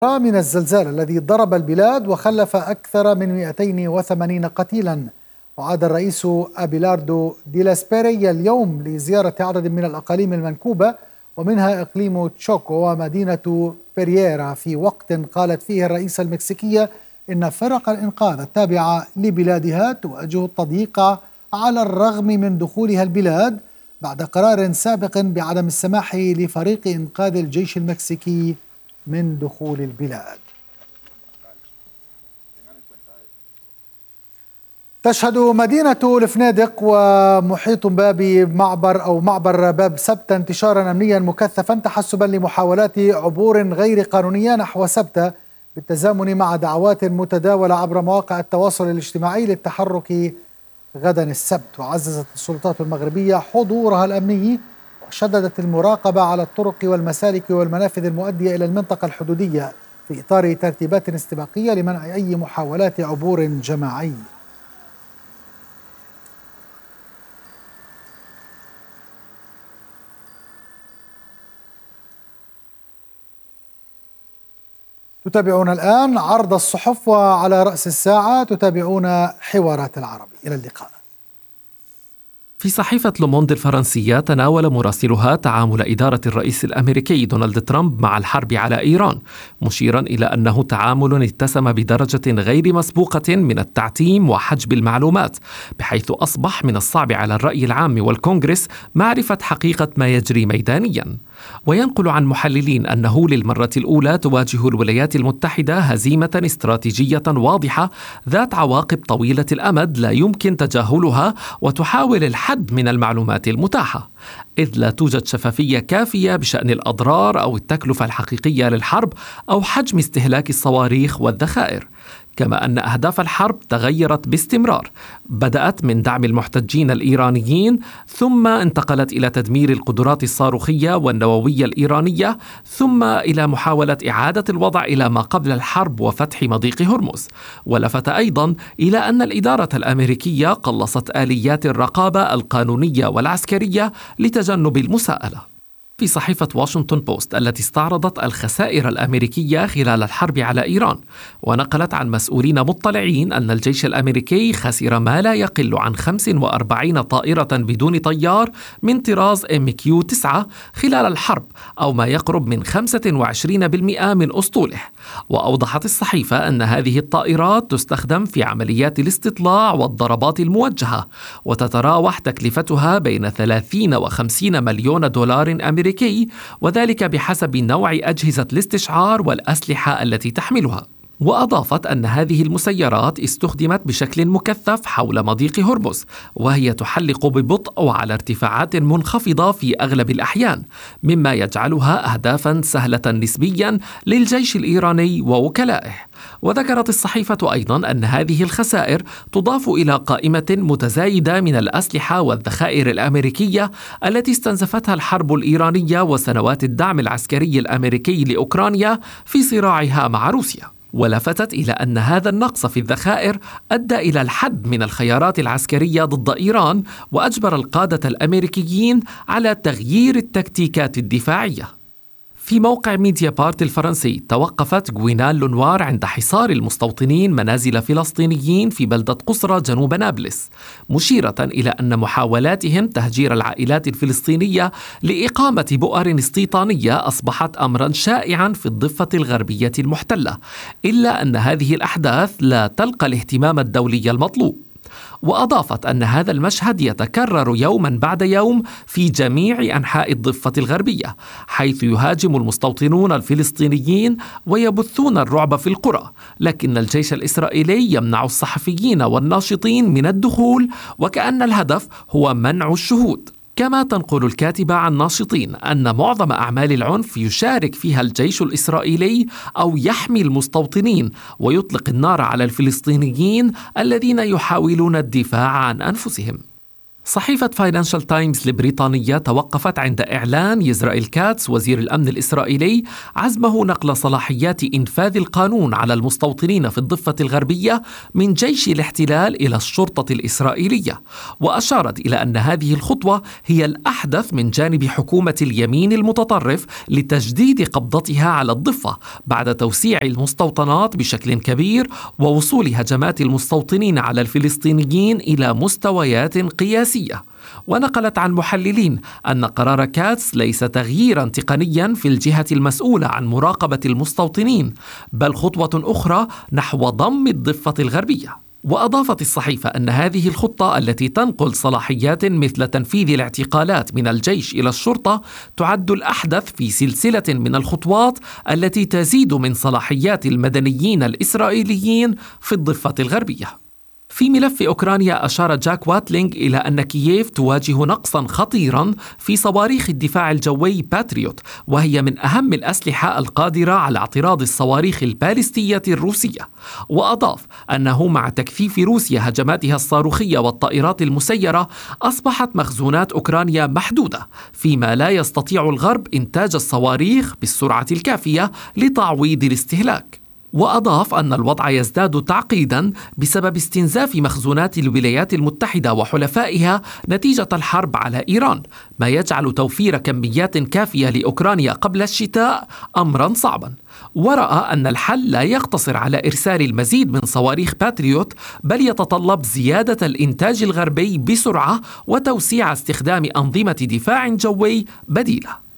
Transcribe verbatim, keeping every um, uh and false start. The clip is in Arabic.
من الزلزال الذي ضرب البلاد وخلف أكثر من مئتين وثمانين قتيلا. وعاد الرئيس أبيلاردو دي لاسبيري اليوم لزيارة عدد من الأقاليم المنكوبة ومنها إقليم تشوكو ومدينة بيرييرا، في وقت قالت فيه الرئيسة المكسيكية إن فرق الإنقاذ التابعة لبلادها تواجه التضييق على الرغم من دخولها البلاد بعد قرار سابق بعدم السماح لفريق إنقاذ الجيش المكسيكي من دخول البلاد. تشهد مدينة الفنادق ومحيط باب معبر أو معبر باب سبتة انتشارا أمنيا مكثفا تحسبا لمحاولات عبور غير قانونية نحو سبتة، بالتزامن مع دعوات متداولة عبر مواقع التواصل الاجتماعي للتحرك غدا السبت. وعززت السلطات المغربية حضورها الأمني وشددت المراقبة على الطرق والمسالك والمنافذ المؤدية إلى المنطقة الحدودية في إطار ترتيبات استباقية لمنع أي محاولات عبور جماعي. تتابعون الآن عرض الصحف، وعلى رأس الساعة تتابعون حوارات العربي. إلى اللقاء. في صحيفة لوموند الفرنسية تناول مراسلها تعامل إدارة الرئيس الأمريكي دونالد ترامب مع الحرب على إيران، مشيرا إلى أنه تعامل اتسم بدرجة غير مسبوقة من التعتيم وحجب المعلومات، بحيث أصبح من الصعب على الرأي العام والكونغرس معرفة حقيقة ما يجري ميدانيا. وينقل عن محللين أنه للمرة الأولى تواجه الولايات المتحدة هزيمة استراتيجية واضحة ذات عواقب طويلة الأمد لا يمكن تجاهلها، وتحاول الحد من المعلومات المتاحة، إذ لا توجد شفافية كافية بشأن الأضرار أو التكلفة الحقيقية للحرب أو حجم استهلاك الصواريخ والذخائر. كما أن أهداف الحرب تغيرت باستمرار، بدأت من دعم المحتجين الإيرانيين، ثم انتقلت إلى تدمير القدرات الصاروخية والنووية الإيرانية، ثم إلى محاولة إعادة الوضع إلى ما قبل الحرب وفتح مضيق هرمز. ولفت أيضا إلى أن الإدارة الأمريكية قلصت آليات الرقابة القانونية والعسكرية لتجنب المساءلة. في صحيفة واشنطن بوست التي استعرضت الخسائر الأمريكية خلال الحرب على إيران، ونقلت عن مسؤولين مطلعين أن الجيش الأمريكي خسر ما لا يقل عن خمسة وأربعين طائرة بدون طيار من طراز إم كيو تسعة خلال الحرب، أو ما يقرب من خمسة وعشرين بالمئة من أسطوله. وأوضحت الصحيفة أن هذه الطائرات تستخدم في عمليات الاستطلاع والضربات الموجهة، وتتراوح تكلفتها بين ثلاثين وخمسين مليون دولار أمريكي، وذلك بحسب نوع أجهزة الاستشعار والأسلحة التي تحملها. وأضافت أن هذه المسيرات استخدمت بشكل مكثف حول مضيق هرمز، وهي تحلق ببطء وعلى ارتفاعات منخفضة في أغلب الأحيان، مما يجعلها أهدافا سهلة نسبيا للجيش الإيراني ووكلائه. وذكرت الصحيفة أيضا أن هذه الخسائر تضاف إلى قائمة متزايدة من الأسلحة والذخائر الأمريكية التي استنزفتها الحرب الإيرانية وسنوات الدعم العسكري الأمريكي لأوكرانيا في صراعها مع روسيا. ولفتت إلى أن هذا النقص في الذخائر أدى إلى الحد من الخيارات العسكرية ضد إيران، وأجبر القادة الأمريكيين على تغيير التكتيكات الدفاعية. في موقع ميديا بارت الفرنسي توقفت غوينال لونوار عند حصار المستوطنين منازل فلسطينيين في بلدة قصرى جنوب نابلس، مشيرة إلى أن محاولاتهم تهجير العائلات الفلسطينية لإقامة بؤر استيطانية أصبحت أمرا شائعا في الضفة الغربية المحتلة، إلا أن هذه الأحداث لا تلقى الاهتمام الدولي المطلوب. وأضافت أن هذا المشهد يتكرر يوما بعد يوم في جميع أنحاء الضفة الغربية، حيث يهاجم المستوطنون الفلسطينيين ويبثون الرعب في القرى، لكن الجيش الإسرائيلي يمنع الصحفيين والناشطين من الدخول، وكأن الهدف هو منع الشهود. كما تنقل الكاتبة عن ناشطين أن معظم أعمال العنف يشارك فيها الجيش الإسرائيلي أو يحمي المستوطنين ويطلق النار على الفلسطينيين الذين يحاولون الدفاع عن أنفسهم. صحيفة فاينانشال تايمز البريطانية توقفت عند إعلان إسرائيل كاتس وزير الأمن الإسرائيلي عزمه نقل صلاحيات إنفاذ القانون على المستوطنين في الضفة الغربية من جيش الاحتلال إلى الشرطة الإسرائيلية، وأشارت إلى أن هذه الخطوة هي الأحدث من جانب حكومة اليمين المتطرف لتجديد قبضتها على الضفة بعد توسيع المستوطنات بشكل كبير ووصول هجمات المستوطنين على الفلسطينيين إلى مستويات قياسية. ونقلت عن محللين أن قرار كاتس ليس تغييرا تقنيا في الجهة المسؤولة عن مراقبة المستوطنين، بل خطوة أخرى نحو ضم الضفة الغربية. وأضافت الصحيفة أن هذه الخطة التي تنقل صلاحيات مثل تنفيذ الاعتقالات من الجيش إلى الشرطة تعد الأحدث في سلسلة من الخطوات التي تزيد من صلاحيات المدنيين الإسرائيليين في الضفة الغربية. في ملف أوكرانيا أشار جاك واتلينغ إلى أن كييف تواجه نقصا خطيرا في صواريخ الدفاع الجوي باتريوت، وهي من أهم الأسلحة القادرة على اعتراض الصواريخ البالستية الروسية. وأضاف أنه مع تكثيف روسيا هجماتها الصاروخية والطائرات المسيرة أصبحت مخزونات أوكرانيا محدودة، فيما لا يستطيع الغرب إنتاج الصواريخ بالسرعة الكافية لتعويض الاستهلاك. وأضاف أن الوضع يزداد تعقيدا بسبب استنزاف مخزونات الولايات المتحدة وحلفائها نتيجة الحرب على إيران، ما يجعل توفير كميات كافية لأوكرانيا قبل الشتاء أمرا صعبا. ورأى أن الحل لا يقتصر على إرسال المزيد من صواريخ باتريوت، بل يتطلب زيادة الإنتاج الغربي بسرعة وتوسيع استخدام أنظمة دفاع جوي بديلة.